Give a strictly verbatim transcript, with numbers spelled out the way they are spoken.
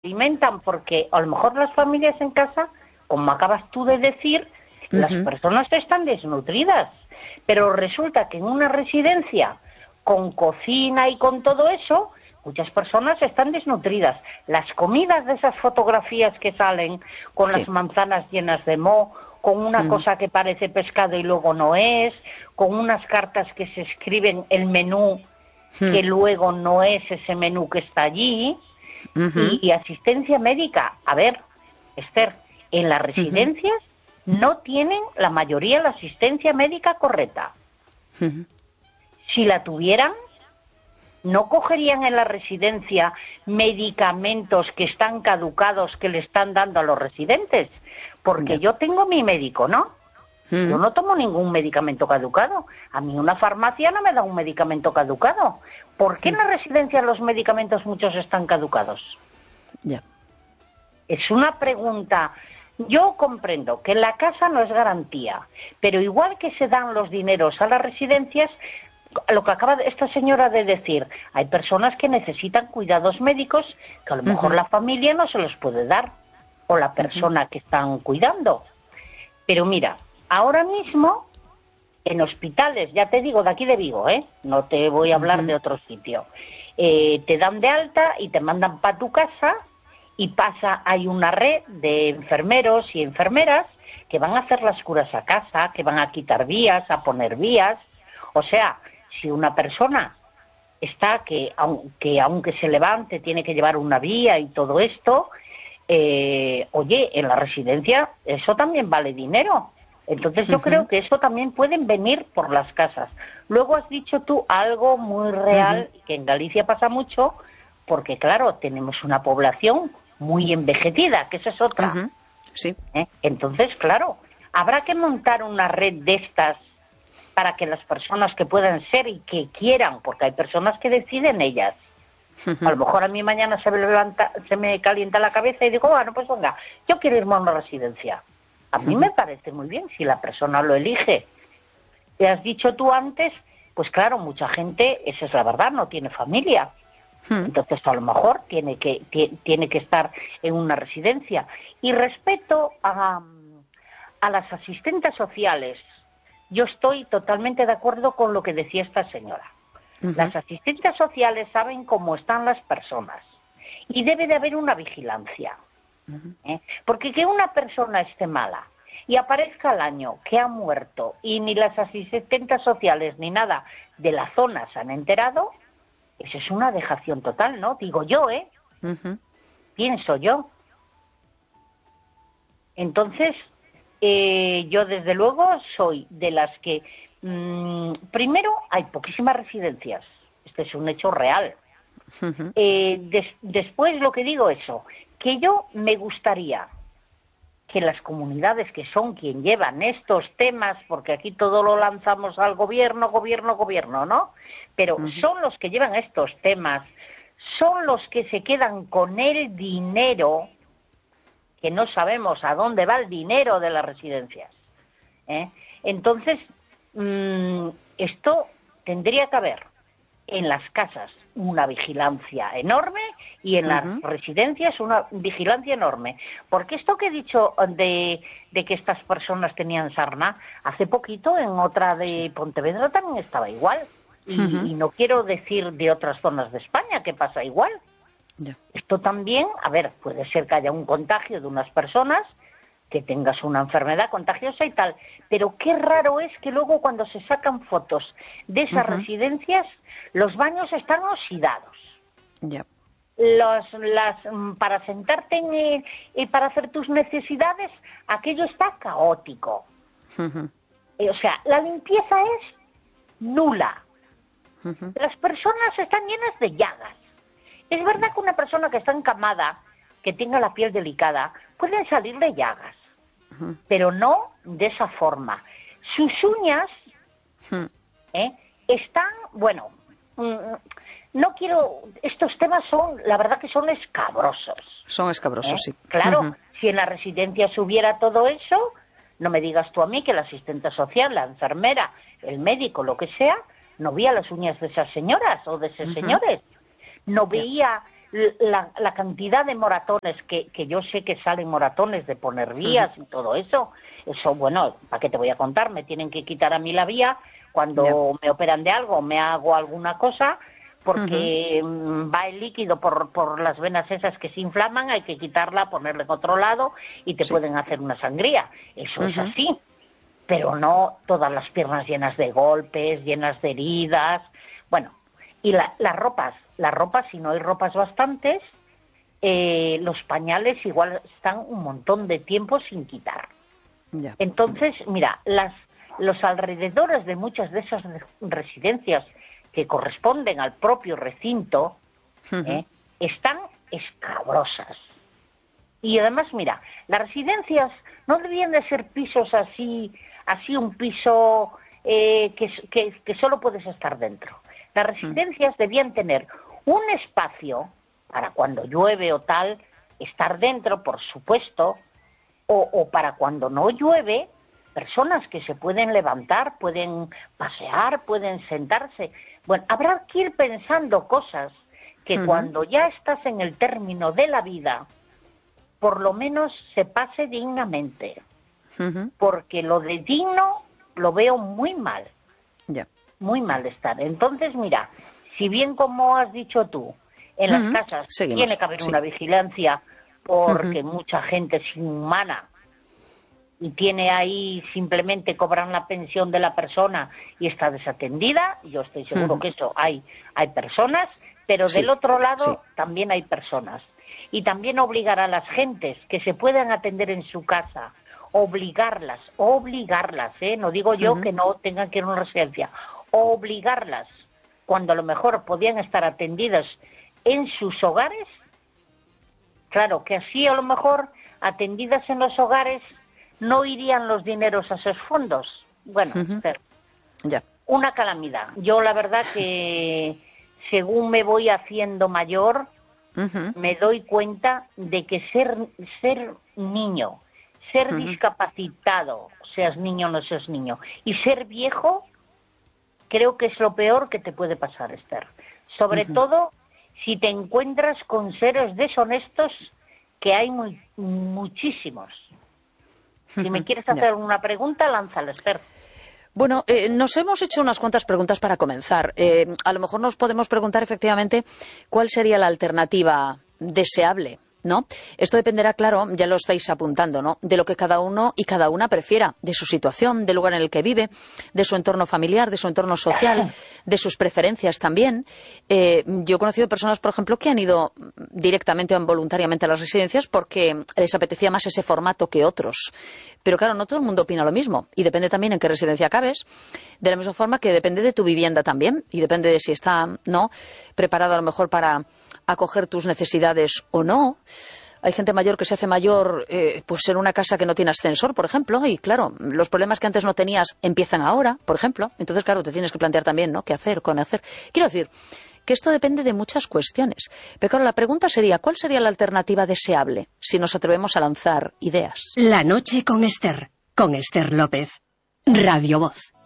alimentan, porque a lo mejor las familias en casa, como acabas tú de decir, uh-huh. las personas están desnutridas, pero resulta que en una residencia con cocina y con todo eso, muchas personas están desnutridas. Las comidas de esas fotografías que salen con sí. las manzanas llenas de moho, con una uh-huh. cosa que parece pescado y luego no es, con unas cartas que se escriben el menú uh-huh. que luego no es ese menú que está allí, uh-huh. y, y asistencia médica. A ver, Esther, en las residencias uh-huh. no tienen la mayoría la asistencia médica correcta. Uh-huh. Si la tuvieran, ¿no cogerían en la residencia medicamentos que están caducados que le están dando a los residentes? Porque yo tengo mi médico, ¿no? Mm. Yo no tomo ningún medicamento caducado. A mí una farmacia no me da un medicamento caducado. ¿Por qué en la residencia los medicamentos muchos están caducados? Ya. Es una pregunta. Yo comprendo que la casa no es garantía, pero igual que se dan los dineros a las residencias, lo que acaba esta señora de decir, hay personas que necesitan cuidados médicos que a lo mejor uh-huh. la familia no se los puede dar, o la persona uh-huh. que están cuidando. Pero mira, ahora mismo en hospitales, ya te digo, de aquí de Vigo, ¿eh? No te voy a hablar uh-huh. de otro sitio, eh, te dan de alta y te mandan para tu casa y pasa, hay una red de enfermeros y enfermeras que van a hacer las curas a casa, que van a quitar vías, a poner vías. O sea, si una persona está que aunque, aunque se levante tiene que llevar una vía y todo esto, eh, oye, en la residencia eso también vale dinero. Entonces yo uh-huh. creo que eso también pueden venir por las casas. Luego has dicho tú algo muy real, uh-huh. que en Galicia pasa mucho, porque claro, tenemos una población muy envejecida, que esa es otra. Uh-huh. Sí. ¿Eh? Entonces, claro, habrá que montar una red de estas para que las personas que puedan ser y que quieran, porque hay personas que deciden ellas. Uh-huh. A lo mejor a mí mañana se me levanta, se me calienta la cabeza y digo, bueno, pues venga, yo quiero irme a una residencia. A mí uh-huh. me parece muy bien si la persona lo elige. Te has dicho tú antes, pues claro, mucha gente, esa es la verdad, no tiene familia. Uh-huh. Entonces a lo mejor tiene que, t- tiene que estar en una residencia. Y respecto a, a las asistentes sociales, yo estoy totalmente de acuerdo con lo que decía esta señora. Uh-huh. Las asistentes sociales saben cómo están las personas y debe de haber una vigilancia. Uh-huh. ¿eh? Porque que una persona esté mala y aparezca al año que ha muerto y ni las asistentes sociales ni nada de la zona se han enterado, eso es una dejación total, ¿no? Digo yo, ¿eh? Uh-huh. Pienso yo. Entonces... Eh, yo desde luego soy de las que mmm, primero hay poquísimas residencias, este es un hecho real. Uh-huh. eh, des- después lo que digo eso, que yo me gustaría que las comunidades que son quien llevan estos temas, porque aquí todo lo lanzamos al gobierno, gobierno, gobierno, ¿no? Pero uh-huh. son los que llevan estos temas, son los que se quedan con el dinero, que no sabemos a dónde va el dinero de las residencias. ¿eh? Entonces, mmm, esto tendría que haber en las casas una vigilancia enorme y en uh-huh. las residencias una vigilancia enorme. Porque esto que he dicho de, de que estas personas tenían sarna, hace poquito en otra de sí. Pontevedra también estaba igual. Y, uh-huh. y no quiero decir de otras zonas de España que pasa igual. Ya. Esto también, a ver, puede ser que haya un contagio de unas personas, que tengas una enfermedad contagiosa y tal, pero qué raro es que luego cuando se sacan fotos de esas uh-huh. residencias, los baños están oxidados. Ya. Los, las, para sentarte en, eh, y para hacer tus necesidades, aquello está caótico. Uh-huh. Eh, o sea, la limpieza es nula. Uh-huh. Las personas están llenas de llagas. Es verdad que una persona que está encamada, que tenga la piel delicada, pueden salirle llagas, uh-huh. pero no de esa forma. Sus uñas uh-huh. ¿eh? están, bueno, no quiero, estos temas son, la verdad que son escabrosos. Son escabrosos, ¿eh? sí. Claro, uh-huh. si en la residencia hubiera todo eso, no me digas tú a mí que la asistente social, la enfermera, el médico, lo que sea, no veía las uñas de esas señoras o de esos uh-huh. señores. No veía la, la cantidad de moratones, que, que yo sé que salen moratones de poner vías y todo eso, eso, bueno, ¿para qué te voy a contar? Me tienen que quitar a mí la vía cuando yeah. me operan de algo, me hago alguna cosa, porque uh-huh. va el líquido por, por las venas esas que se inflaman, hay que quitarla, ponerla en otro lado y te sí. pueden hacer una sangría. Eso uh-huh. es así, pero no todas las piernas llenas de golpes, llenas de heridas, bueno. Y la, las ropas, las ropas, si no hay ropas bastantes, eh, los pañales igual están un montón de tiempo sin quitar. Yeah. Entonces, mira, las, los alrededores de muchas de esas residencias que corresponden al propio recinto, uh-huh. eh, están escabrosas. Y además, mira, las residencias no debían de ser pisos así, así un piso eh, que, que, que solo puedes estar dentro. Las residencias debían tener un espacio para cuando llueve o tal, estar dentro, por supuesto, o, o para cuando no llueve, personas que se pueden levantar, pueden pasear, pueden sentarse. Bueno, habrá que ir pensando cosas que uh-huh. cuando ya estás en el término de la vida, por lo menos se pase dignamente. Uh-huh. Porque lo de digno lo veo muy mal. Ya. Yeah. Muy mal estar. Entonces, mira, si bien como has dicho tú, en uh-huh. las casas Seguimos. tiene que haber sí. una vigilancia porque uh-huh. mucha gente es inhumana y tiene ahí simplemente cobran la pensión de la persona y está desatendida, yo estoy seguro uh-huh. que eso hay, hay personas, pero sí. del otro lado sí. también hay personas. Y también obligar a las gentes que se puedan atender en su casa, obligarlas, obligarlas, ¿eh? No digo yo uh-huh. que no tengan que ir a una residencia, obligarlas, cuando a lo mejor podían estar atendidas en sus hogares, claro, que así a lo mejor atendidas en los hogares no irían los dineros a esos fondos. Bueno, uh-huh. Esther, yeah. una calamidad. Yo la verdad que según me voy haciendo mayor, uh-huh. me doy cuenta de que ser, ser niño, ser uh-huh. discapacitado, seas niño o no seas niño, y ser viejo, creo que es lo peor que te puede pasar, Esther. Sobre uh-huh. todo si te encuentras con seres deshonestos, que hay muy, muchísimos. Si me quieres hacer una pregunta, lánzala, Esther. Bueno, eh, nos hemos hecho unas cuantas preguntas para comenzar. Eh, a lo mejor nos podemos preguntar efectivamente cuál sería la alternativa deseable, ¿no? Esto dependerá, claro, ya lo estáis apuntando, ¿no?, de lo que cada uno y cada una prefiera, de su situación, del lugar en el que vive, de su entorno familiar, de su entorno social, de sus preferencias también. Eh, yo he conocido personas, por ejemplo, que han ido directamente o involuntariamente a las residencias porque les apetecía más ese formato que otros. Pero claro, no todo el mundo opina lo mismo y depende también en qué residencia acabes, de la misma forma que depende de tu vivienda también y depende de si está, ¿no?, preparado a lo mejor para acoger tus necesidades o no. Hay gente mayor que se hace mayor eh, pues en una casa que no tiene ascensor, por ejemplo, y claro, los problemas que antes no tenías empiezan ahora, por ejemplo. Entonces, claro, te tienes que plantear también, ¿no?, qué hacer, con hacer. Quiero decir que esto depende de muchas cuestiones. Pero claro, la pregunta sería, ¿cuál sería la alternativa deseable si nos atrevemos a lanzar ideas? La noche con Esther, con Esther López. Radio Voz.